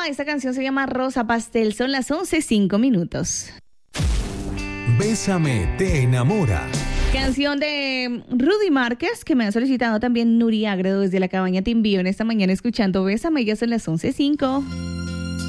Esta canción se llama Rosa Pastel. Son las 11:05. Bésame, te enamora. Canción de Rudy Márquez, que me ha solicitado también Nuri Agredo desde la cabaña Te Envío en esta mañana escuchando Bésame. Ya son las 11:05.